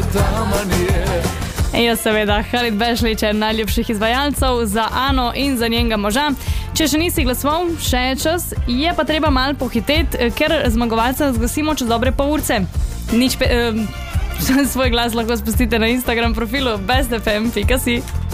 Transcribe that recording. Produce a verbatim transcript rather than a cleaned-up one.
Ja, seveda, Halid Bešlić je najljubših izvajalcev za Ano in za njenega moža. Če še nisi glasoval, še je čas, je pa treba malo pohiteti, ker zmagovalca zglasimo čez dobre pol urce. Nič pe, eh, svoj glas lahko spustite na Instagram profilu best f m pika si.